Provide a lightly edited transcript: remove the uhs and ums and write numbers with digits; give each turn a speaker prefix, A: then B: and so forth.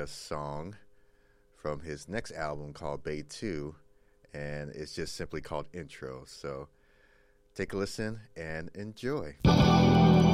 A: a song from his next album called Bay 2, and it's just simply called Intro. So take a listen and enjoy.